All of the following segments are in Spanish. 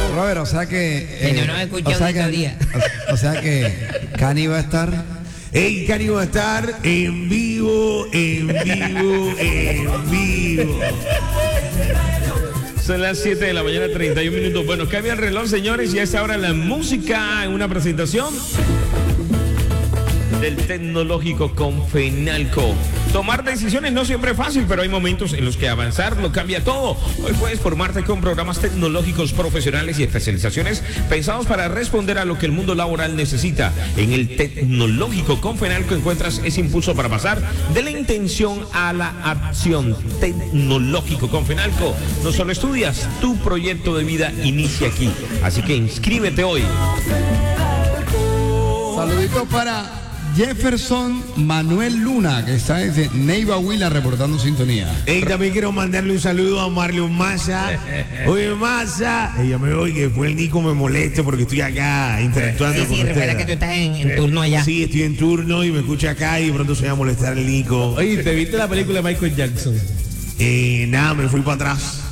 Robert, o sea que... yo no me escuché un día. O sea que Cani va a estar... Ey, Cani va a estar en vivo. Son las 7 de la mañana, 31 minutos. Bueno, cambia el reloj, señores, y a esta hora la música en una presentación del Tecnológico con Fenalco. Tomar decisiones no siempre es fácil, pero hay momentos en los que avanzar lo cambia todo. Hoy puedes formarte con programas tecnológicos profesionales y especializaciones pensados para responder a lo que el mundo laboral necesita. En el Tecnológico con Fenalco encuentras ese impulso para pasar de la intención a la acción. Tecnológico con Fenalco. No solo estudias, tu proyecto de vida inicia aquí. Así que inscríbete hoy. Saluditos para Jefferson Manuel Luna, que está desde Neiva Huila reportando sintonía. Ey, también quiero mandarle un saludo a Marlon Massa. Oye, Massa, ella me oye que fue el Nico me moleste porque estoy acá interactuando con recuerda ustedes. que tú estás en turno allá. Sí, estoy en turno y me escucha acá y pronto se va a molestar el Nico. Oye, ¿te viste la película de Michael Jackson? Nada, me fui para atrás.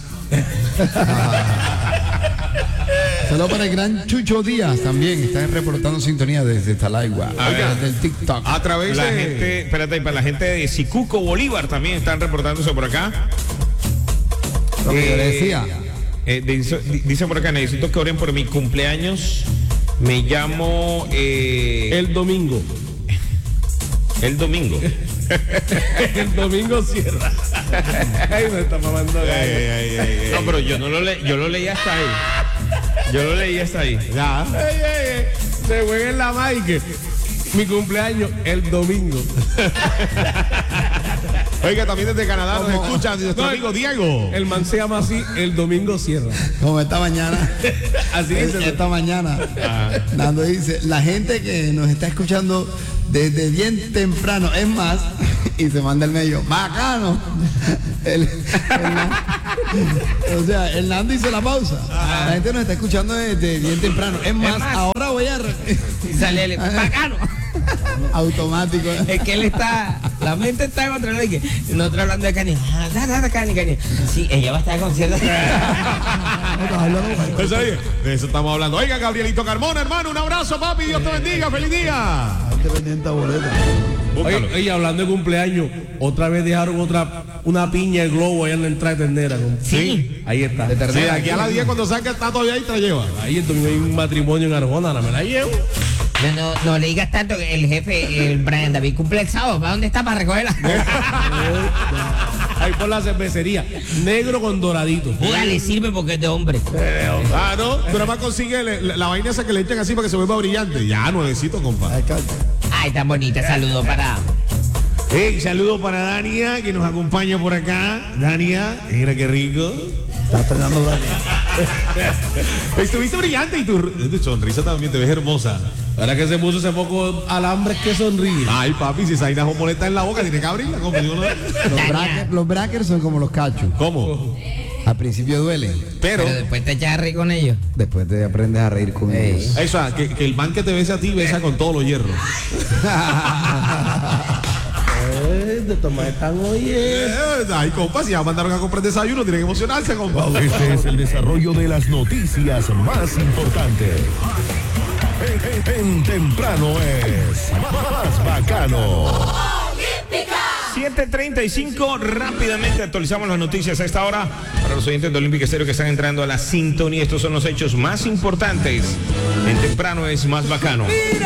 Saludos para el gran Chucho Díaz también, está reportando sintonía desde Talaigua, desde el TikTok. A través de... la gente, espérate, para la gente de Sicuco Bolívar también están reportándose por acá. Lo que yo le decía. Dice por acá, necesito que oren por mi cumpleaños. Me llamo... El domingo. El domingo. El domingo cierra. Ay, me está mamando. No, pero yo no lo leí, yo lo leí hasta ahí. Yo lo leí hasta ahí. Ya. Se juega en la Mike. Mi cumpleaños el domingo. Oiga, también desde Canadá nos escuchan nuestro amigo Diego. El man se llama así, el domingo cierra. Como esta mañana. Así dice. Esta mañana. Nando dice, la gente que nos está escuchando desde bien temprano, es más, y se manda el medio, bacano. O sea, el Nando hizo la pausa. La gente nos está escuchando desde bien temprano. Es más, ahora voy a... Sale el bacano. Automático. Es que él está, la mente está en otro lado y que nosotros hablando de Cani. Cani. Sí, ella va a estar en concierto. De eso estamos hablando. Oiga, Gabrielito Carmona, hermano, un abrazo, papi. Dios te bendiga. Feliz día. Oye, hablando de cumpleaños, otra vez dejaron una piña de globo allá en la entrada de ternera. Sí. Ahí está. Sí, aquí a las 10 cuando saca está todavía ahí te la lleva. Ahí el domingo hay un matrimonio en Arjona, me la llevo. No le digas tanto que el jefe, el Brian David, cumple el sábado. ¿Para dónde está para recogerla? Ahí por la cervecería. Negro con doradito. Oiga, le sirve porque es de hombre. No, pero más consigue la vaina esa que le echan así para que se vuelva brillante. Ya, nuevecito, compadre. Ay, tan bonita. Saludo para... Saludo para Dania, que nos acompaña por acá. Dania, mira qué rico. Está estrenando Dania. Estuviste brillante y tu sonrisa también te ves hermosa. Ahora que se puso ese poco alambre es que sonríe. Ay, papi, si esa vaina molesta en la boca, tiene que abrirla. Los brackers son como los cachos. ¿Cómo? Al principio duele, Pero después te echas a reír con ellos. después te aprendes a reír con ellos. Eso, que el man que te besa a ti besa con todos los hierros. De tomar están oyendo. Ay, compa, si ya mandaron a comprar desayuno, tienen que emocionarse, compa. Este es el desarrollo de las noticias más importantes. En temprano es más bacano. 7:35, rápidamente actualizamos las noticias a esta hora para los oyentes de Olímpica Estéreo que están entrando a la sintonía. Estos son los hechos más importantes. En temprano es más bacano.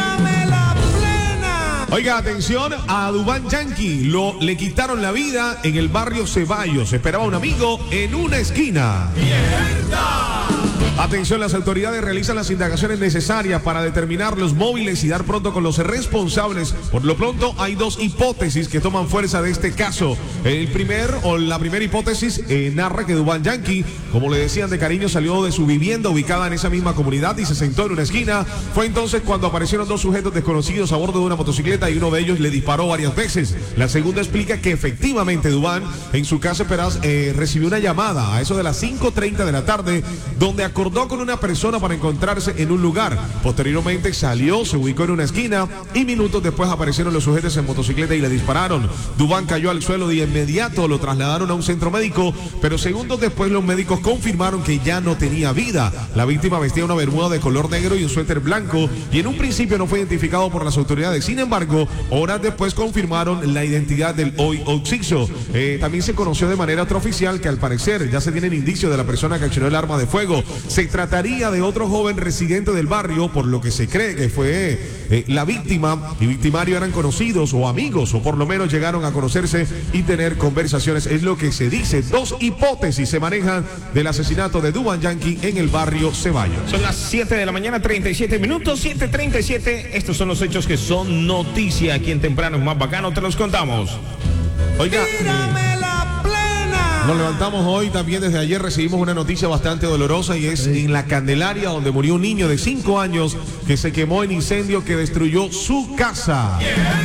Oiga, atención a Duván Yankee. Le quitaron la vida en el barrio Ceballos. Esperaba un amigo en una esquina. Atención, las autoridades realizan las indagaciones necesarias para determinar los móviles y dar pronto con los responsables. Por lo pronto, hay dos hipótesis que toman fuerza de este caso. La primera hipótesis narra que Duván Yankee, como le decían de cariño, salió de su vivienda ubicada en esa misma comunidad y se sentó en una esquina. Fue entonces cuando aparecieron dos sujetos desconocidos a bordo de una motocicleta y uno de ellos le disparó varias veces. La segunda explica que efectivamente Duván en su casa recibió una llamada a eso de las 5:30 de la tarde, donde acordó con una persona para encontrarse en un lugar. Posteriormente salió, se ubicó en una esquina y minutos después aparecieron los sujetos en motocicleta y le dispararon. Duván cayó al suelo de inmediato, lo trasladaron a un centro médico, pero segundos después los médicos confirmaron que ya no tenía vida. La víctima vestía una bermuda de color negro y un suéter blanco y en un principio no fue identificado por las autoridades. Sin embargo, horas después confirmaron la identidad del hoy occiso. También se conoció de manera extraoficial que al parecer ya se tienen indicios de la persona que accionó el arma de fuego. Se trataría de otro joven residente del barrio, por lo que se cree que fue la víctima y victimario eran conocidos o amigos, o por lo menos llegaron a conocerse y tener conversaciones. Es lo que se dice. Dos hipótesis se manejan del asesinato de Duván Yankee en el barrio Ceballos. Son las 7 de la mañana, 37 minutos, 7:37. Estos son los hechos que son noticia aquí en Temprano es Más Bacano. Te los contamos. Oiga, nos levantamos hoy, también desde ayer recibimos una noticia bastante dolorosa y es en la Candelaria, donde murió un niño de 5 años que se quemó en incendio que destruyó su casa.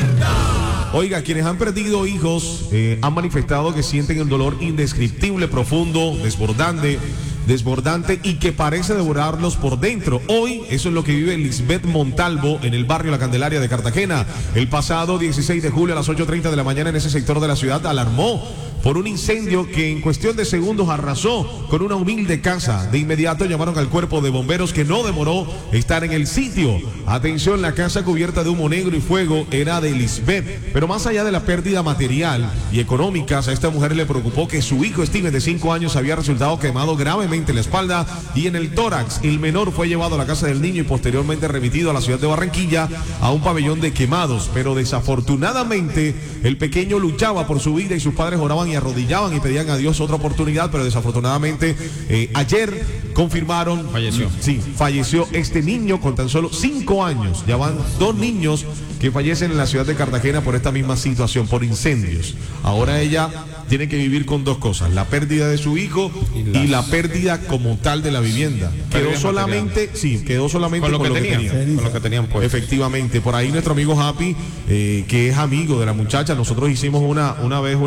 Oiga, quienes han perdido hijos han manifestado que sienten el dolor indescriptible, profundo, desbordante y que parece devorarlos por dentro. Hoy eso es lo que vive Lisbeth Montalvo en el barrio La Candelaria de Cartagena. El pasado 16 de julio a las 8:30 de la mañana en ese sector de la ciudad alarmó por un incendio que en cuestión de segundos arrasó con una humilde casa. De inmediato llamaron al cuerpo de bomberos que no demoró estar en el sitio. Atención, la casa cubierta de humo negro y fuego era de Lisbeth, pero más allá de la pérdida material y económica, a esta mujer le preocupó que su hijo Steven de 5 años había resultado quemado gravemente en la espalda y en el tórax. El menor fue llevado a la casa del niño y posteriormente remitido a la ciudad de Barranquilla a un pabellón de quemados, pero desafortunadamente el pequeño luchaba por su vida y sus padres oraban y arrodillaban y pedían a Dios otra oportunidad, pero desafortunadamente ayer confirmaron, falleció este niño con tan solo 5 años. Ya van 2 niños que fallecen en la ciudad de Cartagena por esta misma situación, por incendios. Ahora ella tiene que vivir con 2 cosas: la pérdida de su hijo y la pérdida como tal de la vivienda. Quedó solamente con lo que tenían pues. Efectivamente, por ahí nuestro amigo Happy, que es amigo de la muchacha, nosotros hicimos una vez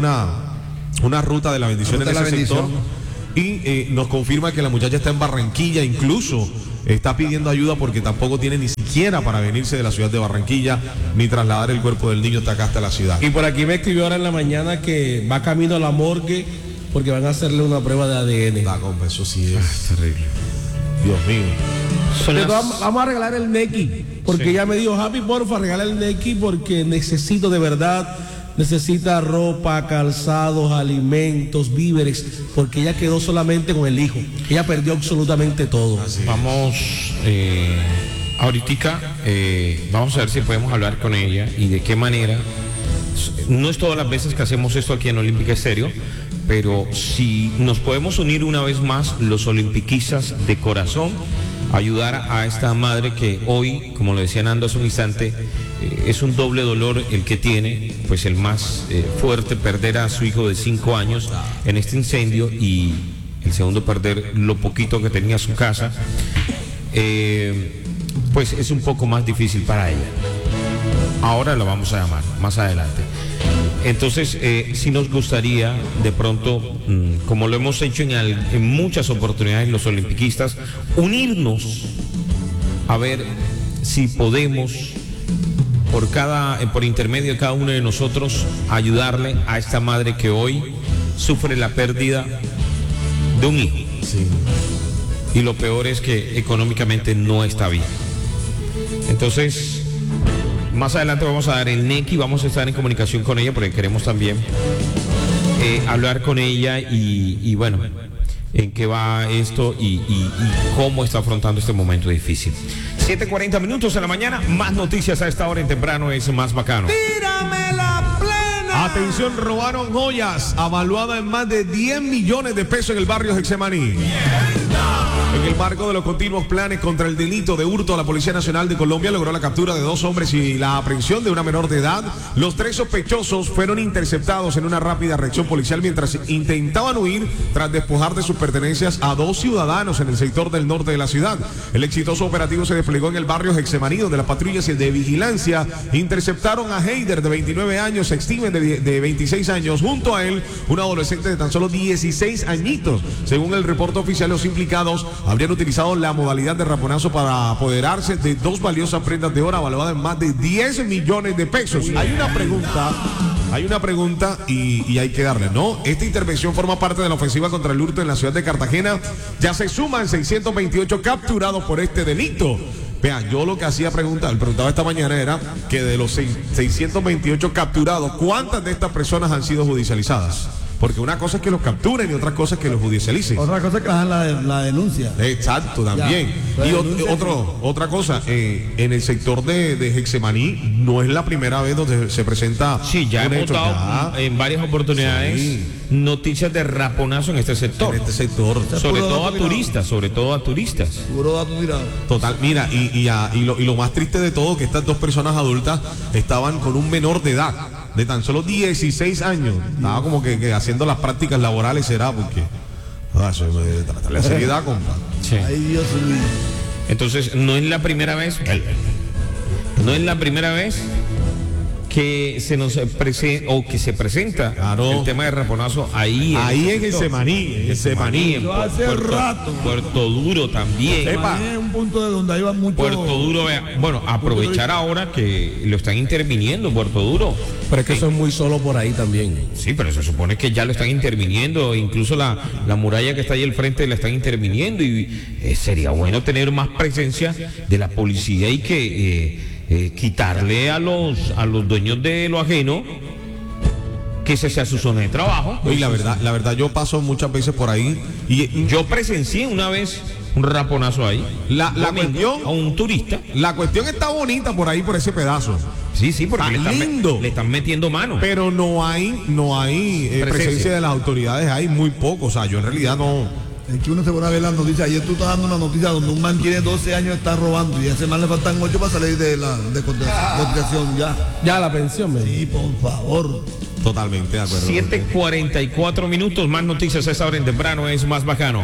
una ruta de la bendición en ese sector y nos confirma que la muchacha está en Barranquilla, incluso está pidiendo ayuda porque tampoco tiene ni siquiera para venirse de la ciudad de Barranquilla ni trasladar el cuerpo del niño hasta acá, hasta la ciudad. Y por aquí me escribió ahora en la mañana que va camino a la morgue porque van a hacerle una prueba de ADN. Eso sí es terrible. Dios mío. Vamos a regalar el Neki porque ella me dijo: Happy, porfa, regala el Neki porque necesito de verdad. Necesita ropa, calzados, alimentos, víveres, porque ella quedó solamente con el hijo. Ella perdió absolutamente todo. Vamos, ahorita, vamos a ver si podemos hablar con ella y de qué manera. No es todas las veces que hacemos esto aquí en Olímpica Estéreo, pero si nos podemos unir una vez más los olimpiquistas de corazón, ayudar a esta madre que hoy, como lo decía Nando hace un instante, es un doble dolor el que tiene, pues el más fuerte, perder a su hijo de 5 años en este incendio y el segundo perder lo poquito que tenía su casa, pues es un poco más difícil para ella. Ahora la vamos a llamar más adelante. Entonces, sí nos gustaría de pronto, como lo hemos hecho en muchas oportunidades los olimpiquistas, unirnos a ver si podemos, por intermedio de cada uno de nosotros, ayudarle a esta madre que hoy sufre la pérdida de un hijo. Sí. Y lo peor es que económicamente no está bien. Entonces, más adelante vamos a dar el Neki, vamos a estar en comunicación con ella porque queremos también hablar con ella y bueno, en qué va esto y cómo está afrontando este momento difícil. 7:40 minutos de la mañana, más noticias a esta hora en Temprano es Más Bacano. ¡Tírame la plena! Atención, robaron joyas avaluadas en más de 10 millones de pesos en el barrio Getsemaní. En el marco de los continuos planes contra el delito de hurto, la Policía Nacional de Colombia logró la captura de 2 hombres y la aprehensión de una menor de edad. Los 3 sospechosos fueron interceptados en una rápida reacción policial mientras intentaban huir tras despojar de sus pertenencias a 2 ciudadanos en el sector del norte de la ciudad. El exitoso operativo se desplegó en el barrio Getsemaní, donde las patrullas de vigilancia interceptaron a Heider, de 29 años, a Steven, de 26 años, junto a él un adolescente de tan solo 16 añitos. Según el reporte oficial, los implicados habrían habrían utilizado la modalidad de raponazo para apoderarse de 2 valiosas prendas de oro evaluadas en más de 10 millones de pesos. Hay una pregunta y hay que darle, ¿no? Esta intervención forma parte de la ofensiva contra el hurto en la ciudad de Cartagena. Ya se suman 628 capturados por este delito. Vean, yo lo que preguntaba esta mañana era que de los 628 capturados, ¿cuántas de estas personas han sido judicializadas? Porque una cosa es que los capturen y otra cosa es que los judicialicen. Otra cosa es que hagan la denuncia. Exacto, también. Ya, y denuncia, otra cosa, en el sector de Getsemaní no es la primera vez donde se presenta. Sí, ya un hemos hecho, dado en varias oportunidades noticias de raponazo en este sector. En este sector. Sobre todo a turistas. Puro dato tirado. Total, mira, y lo más triste de todo, que estas 2 personas adultas estaban con un menor de edad, de tan solo 16 años. Estaba como que haciendo las prácticas laborales, será porque... tratar la seriedad, compa. Sí. Ay, Dios mío. Entonces, no es la primera vez que se nos presenta Claro. el tema de raponazo ahí En Getsemaní, en Hace rato. Puerto Duro también. Epa. Es un punto de donde iban muchos. Puerto Duro, bueno, aprovechar ahora que lo están interviniendo Puerto Duro. Pero es que eso es muy solo por ahí también. Sí, pero se supone que ya lo están interviniendo, incluso la muralla que está ahí al frente la están interviniendo y sería bueno tener más presencia de la policía y que quitarle a los dueños de lo ajeno que ese sea su zona de trabajo. Y la verdad yo paso muchas veces por ahí y Yo presencié una vez un raponazo ahí. La Domingo, cuestión- a un turista. la cuestión está bonita por ahí, por ese pedazo. Sí, porque Está lindo. le están metiendo mano. Pero no hay presencia de las autoridades, hay muy poco. O sea, yo en realidad no. Es que uno se pone a ver las noticias. Ayer tú estás dando una noticia donde un man tiene 12 años, está robando y a ese man le faltan 8 para salir de cotización ya. Ya la pensión, me Sí, por favor. Totalmente de acuerdo. 7:44 minutos, más noticias a esa hora en temprano es más bacano.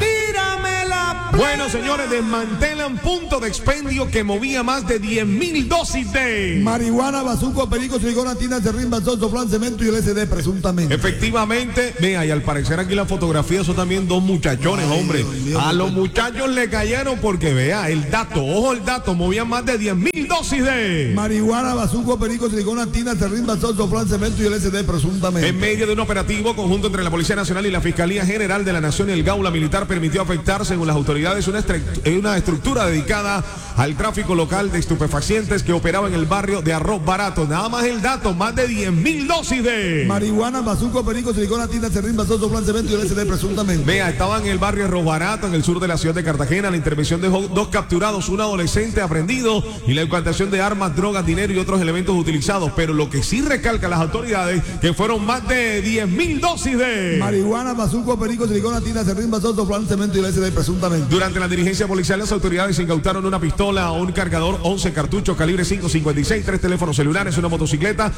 Bueno, señores, desmantelan punto de expendio que movía más de 10.000 dosis de Marihuana, bazuco, perico, silicona, tina, serrín, balsón, soflán, cemento y LSD, presuntamente. Efectivamente, vea, y al parecer aquí la fotografía son también 2 muchachones, Ay, hombre. Dios mío, A los Dios. muchachos le cayeron porque, vea, el dato, ojo el dato, movían más de 10.000 dosis de Marihuana, bazuco, perico, silicona, tina, serrín, balsón, soflán, cemento y LSD, presuntamente. En medio de un operativo conjunto entre la Policía Nacional y la Fiscalía General de la Nación y el Gaula Militar permitió afectar, según las autoridades, una estructura dedicada al tráfico local de estupefacientes que operaba en el barrio de Arroz Barato. Nada más el dato, más de 10.000 dosis de Marihuana, bazuco, perico, silicona, tina, serrín, balsón, soflán, cemento y LSD, presuntamente. Vea, estaban en el barrio Arroz Barato, en el sur de la ciudad de Cartagena. La intervención dejó 2 capturados, un adolescente aprendido y la incautación de armas, drogas, dinero y otros elementos utilizados. Pero lo que sí recalca las autoridades, que fueron más de 10.000 dosis de Marihuana, bazuco, perico, silicona, tina, serrín, balsón, soflán, cemento y LSD, presuntamente. Durante la diligencia policial, las autoridades incautaron una pistola, un cargador, 11 cartuchos calibre 5.56, 3 teléfonos celulares, una motocicleta,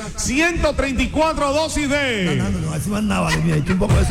134 dosis de No, así más nada, vale, mira, he hecho un poco de eso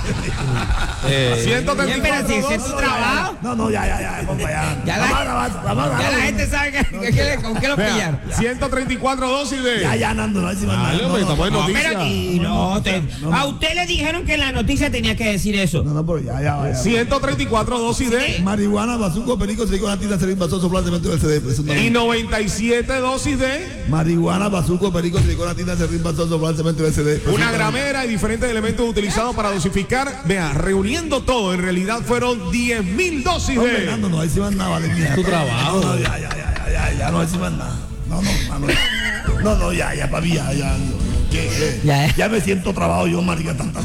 ya. 134 si ese es dosis. tu trabajo. No, ya, compa, ya. Ya la gente sabe con qué lo Vea, pillaron. 134 dosis de Ya, Nando, no, así más nada. Dale, hombre, estamos en No, noticias. pero aquí a usted le dijeron que en la noticia tenía que decir eso. No, pero ya. 134 dosis de Marihuana, bazuco, perico, silicona, tina, serrín, balsón, soflán, cemento y LSD, y presuntamente. 97 dosis de Marihuana, bazuco, perico, silicona, tina, serrín, balsón, soflán, cemento y LSD. una gramera y diferentes elementos utilizados para dosificar. Vea, reuniendo todo, en realidad fueron 10.000 dosis Hombre, de Nando, no, así más nada, vale, mira. Tu trabajo. No, ya, no, así más nada. No, ya, papi, ya. Ya me siento trabado yo, marica, tanta.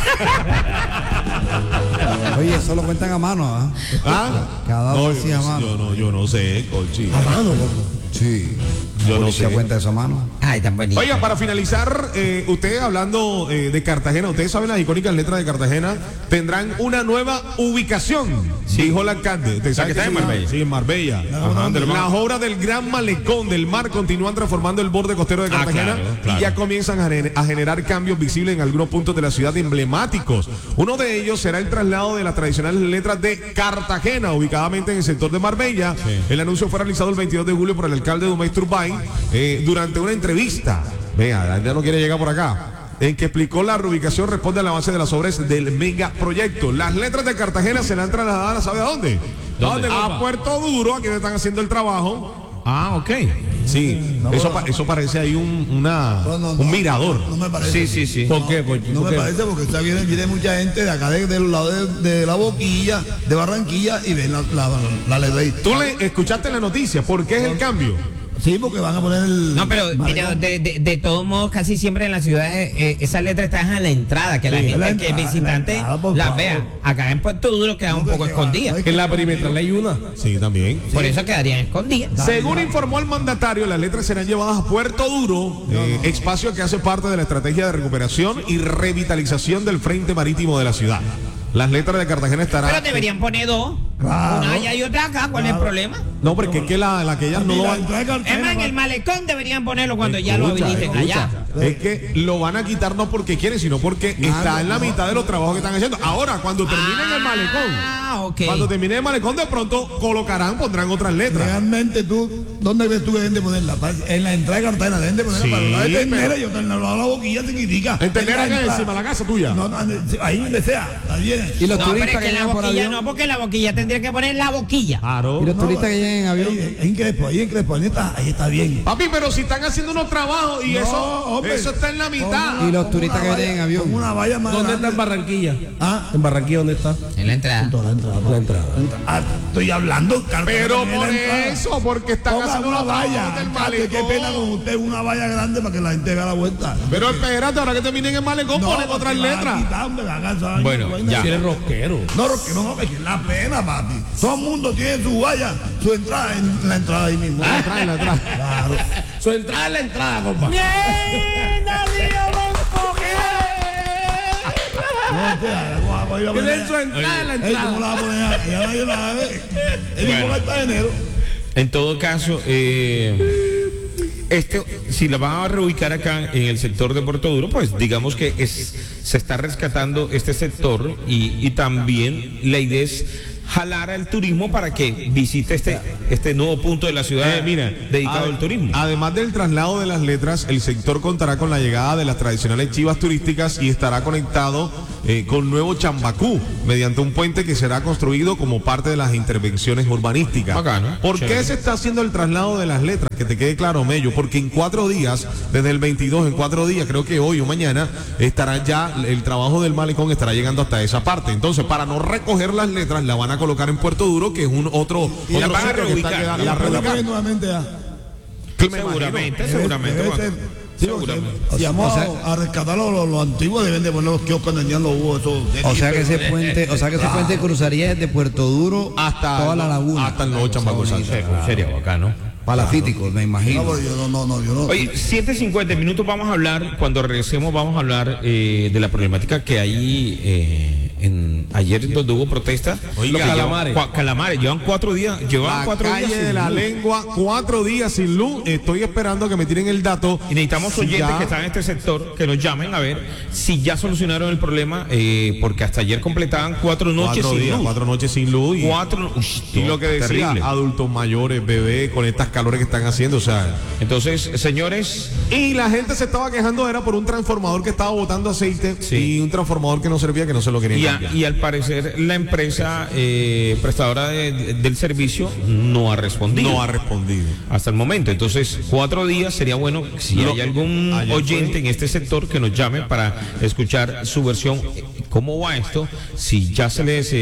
Oye, eso lo cuentan a mano, ¿ah? ¿Ah? Cada No, dosis a mano. yo no sé, Conchi. Sí. Yo no Policía sé. cuenta eso a mano. Ay, tan bonito. Oiga, para finalizar, usted hablando de Cartagena, ustedes saben las icónicas letras de Cartagena, tendrán una nueva ubicación, dijo el alcalde. ¿Usted sabe que está en Marbella? Sí, en Marbella. Ajá, las obras del Gran Malecón del Mar continúan transformando el borde costero de Cartagena claro. y ya comienzan a generar cambios visibles en algunos puntos de la ciudad emblemáticos. Uno de ellos será el traslado de las tradicionales letras de Cartagena, ubicadamente en el sector de Marbella. El anuncio fue realizado el 22 de julio por el alcalde Dumais Turbay durante una entrevista. Vea, ya no quiere llegar por acá. en que explicó la reubicación responde al avance de las obras del megaproyecto. Las letras de Cartagena serán trasladadas, ¿sabe a dónde? ¿Dónde? A Puerto Duro, aquí están haciendo el trabajo. Ah, ok. Sí, eso parece ahí un mirador. No me parece. Sí. ¿Por qué? No me parece porque viene mucha gente de acá de los lados de la Boquilla, de Barranquilla, y ven la ley de ahí. Tú le escuchaste la noticia, ¿por qué es el cambio? Sí, porque van a poner el... No, pero de todos modos, casi siempre en la ciudad esas letras están a la entrada, que la Sí, gente, la que el entrada, visitante la entrada, por las favor. vea. Acá en Puerto Duro queda un poco escondida. En la perimetral hay una. Sí, también. Por eso quedarían escondidas. Según informó el mandatario, las letras serán llevadas a Puerto Duro, espacio que hace parte de la estrategia de recuperación y revitalización del frente marítimo de la ciudad. Las letras de Cartagena estarán... Pero deberían poner dos. Claro. Una allá y otra acá. ¿Cuál es el problema? No, porque es que la que ellas no lo van... Es más, en el malecón deberían ponerlo cuando ya lo habiliten allá. Es que lo van a quitar no porque quieren, sino porque está en la mitad de los trabajos que están haciendo. Ahora, cuando terminen el malecón, ok. cuando termine el malecón, de pronto pondrán otras letras. Realmente tú, ¿dónde ves tú que deben de ponerla? En la entrada de Cartagena deben de ponerla Sí, para la de Ternera pero- y otra en la Boquilla chiquitica. En Ternera, En la que entrada. encima de la casa tuya. No, ahí donde sea, está bien. Y los No, pero es turistas que que la llegan por boquilla avión. no, porque la boquilla tendría que poner la boquilla. Claro. Y los turistas que llegan en avión. Ahí en Crespo, ahí está bien. Papi, pero si están haciendo unos trabajos y No, eso hombre. está en la mitad. Y los turistas que vienen en avión. Con una valla más ¿Dónde está en grande. Barranquilla? Ah, ¿En Barranquilla dónde está? En la entrada. toda la entrada. La entrada. Estoy hablando, Cartagena, Pero en la por entrada. eso, porque están Ponga haciendo una unos trabajos valla. del Alcalde, qué malecón. pena con usted, una valla grande para que la gente vea la vuelta. Pero espérate, ahora que terminen el malecón, ponen porque otras van a letras. quitar, hombre, van a esa Bueno, vaina. ya. Si eres rockero. No, que no, es que es la pena, papi. Todo el mundo tiene su valla, su entrada en la entrada ahí mismo. Atrás, atrás. Claro. Su entrada es la entrada, compa. No, ¿cómo la Tienen su entrada en la ¿Cómo entrada. la va a poner ahí? Ya nadie la ve. El mismo Bueno. carta de enero. En todo caso, si la van a reubicar acá en el sector de Puerto Duro, pues digamos que se está rescatando este sector y también la idea es jalar al turismo para que visite este nuevo punto de la ciudad Mira, dedicado al turismo. Además del traslado de las letras, el sector contará con la llegada de las tradicionales chivas turísticas y estará conectado con nuevo Chambacú, mediante un puente que será construido como parte de las intervenciones urbanísticas. Bacano, ¿Por chévere. qué se está haciendo el traslado de las letras? Que te quede claro, Mello, porque en 4 días, desde el 22, en 4 días, creo que hoy o mañana, estará ya, el trabajo del malecón estará llegando hasta esa parte. Entonces, para no recoger las letras, la van a colocar en Puerto Duro, que es otro la van a sitio que está reubicar. quedando- Y la la reubicar. ponen nuevamente ya. Seguramente. Debe Juan. ser. Sí, porque Seguramente. si vamos a rescatar los antiguos, deben de poner los kioscos donde ya los hubo esos. O sea que ese puente cruzaría desde Puerto Duro Hasta toda la laguna. hasta el nuevo Chambacú. Sería bacano. Palafítico, me imagino. No, pero yo no. Oye, 7:50 minutos vamos a hablar, cuando regresemos vamos a hablar de la problemática que hay ayer donde hubo protesta. Oiga, Los calamares. Calamares, llevan 4 días, La calle sin de la luz. lengua, 4 días sin luz. Estoy esperando que me tiren el dato. Y necesitamos Si oyentes ya- que están en este sector que nos llamen a ver si ya solucionaron el problema, porque hasta ayer completaban 4 noches 4 sin días, luz. 4 noches sin luz. Y, y lo que decía, terrible. adultos mayores, bebés, con estas calores que están haciendo, o sea. Entonces, señores, Y la gente se estaba quejando, era por un transformador que estaba botando aceite Sí. y un transformador que no servía, que no se lo querían y, cambiar. y al parecer la empresa prestadora del servicio no ha respondido. No ha respondido. Hasta el momento. Entonces, 4 días sería bueno si hay algún ayer oyente fue- en este sector que nos llame para escuchar su versión. ¿Cómo va esto? Si ya se les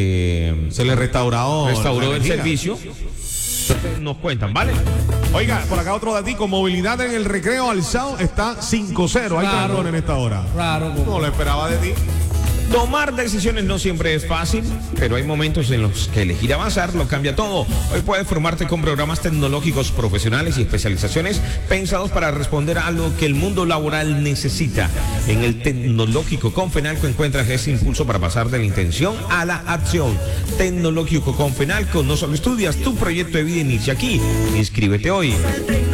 Se le restauró la restauró el energía. servicio, entonces nos cuentan, ¿vale? Oiga, por acá otro datico, movilidad en el recreo alzado está 5-0. Hay Claro. trancón en esta hora. Raro, compa. No lo esperaba de ti. Tomar decisiones no siempre es fácil, pero hay momentos en los que elegir avanzar lo cambia todo. Hoy puedes formarte con programas tecnológicos profesionales y especializaciones pensados para responder a algo que el mundo laboral necesita. En el Tecnológico Confenalco encuentras ese impulso para pasar de la intención a la acción. Tecnológico Confenalco, no solo estudias, tu proyecto de vida inicia aquí. Inscríbete hoy.